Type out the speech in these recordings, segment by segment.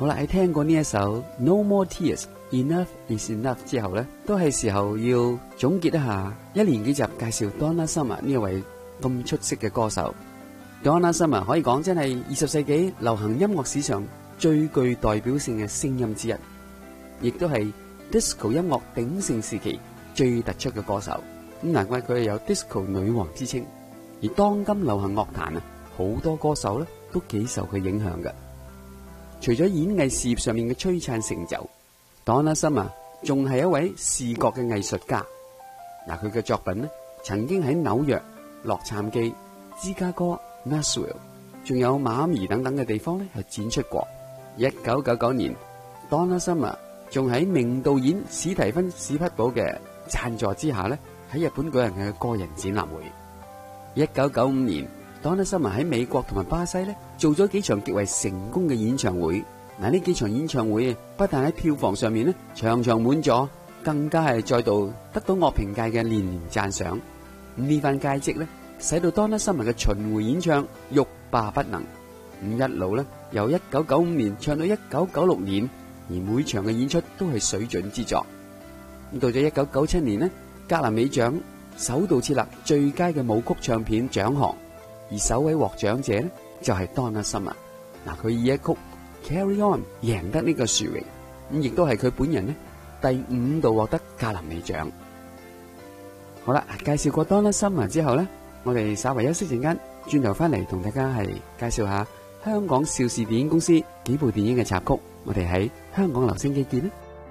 好啦，喺聽過呢一首 No More Tears Enough Is Enough 之後呢，都係時候要總結一下一連幾集介紹 Donna Summer 呢位咁出色嘅歌手。Donna Summer 可以講真係20世紀流行音樂史上最具代表性嘅聲音之一，亦都係 disco 音樂鼎盛時期最突出嘅歌手。咁難怪佢係有 disco 女王之稱。而當今流行樂壇啊，好多歌手咧都幾受佢影響嘅。除咗演藝事業上面嘅璀璨成就，Donna Summer 仲係一位視覺嘅藝術家。嗱，佢嘅作品咧曾經喺紐約、洛杉磯、芝加哥、Nashville 仲有馬阿米等等嘅地方咧係展出過。1999年 Donna Summer 仲喺名導演史提芬史匹堡嘅贊助之下咧喺日本舉行嘅個人展覽會。1995年 Donna Summer 喺美國同埋巴西咧做咗幾場極為成功嘅演唱會。嗱，呢幾場演唱會不但喺票房上面咧場場滿座，更加係再度得到樂評界嘅連連讚賞。呢番佳績咧使到 Donna Summer 嘅巡迴演唱欲罷不能。一路咧由1995年唱到1996年，而每場嘅演出都係水準之作。到咗1997年呢，格蘭美獎首度設立最佳嘅舞曲唱片獎項，而首位獲獎者呢就係 Donna Summer。嗱，佢以一曲 Carry On 贏得呢個殊榮，咁亦都係佢本人呢第5度獲得格蘭美獎。好啦，介紹過 Donna Summer 之後呢，我哋稍為休息陣間，轉頭翻嚟同大家係介紹下香港邵氏電影公司幾部電影嘅插曲。我哋喺香港留聲機見啦。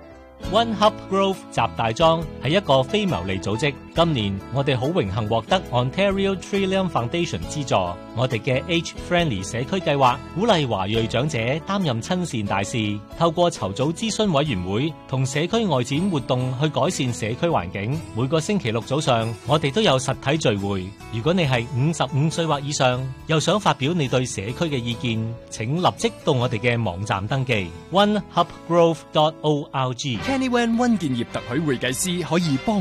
One Hub Grove 集大莊係一個非牟利組織，今年我哋好榮幸獲得 Ontario Trillium Foundation 資助。我哋嘅 Age Friendly 社區計劃鼓勵華裔長者擔任親善大使，透過籌組諮詢委員會同社區外展活動去改善社區環境。每個星期六早上，我哋都有實體聚會。如果你係55歲或以上，又想發表你對社區嘅意見，請立即到我哋嘅網站登記 onehubgrove.org。 Kenny Wan 溫建業特許會計師可以幫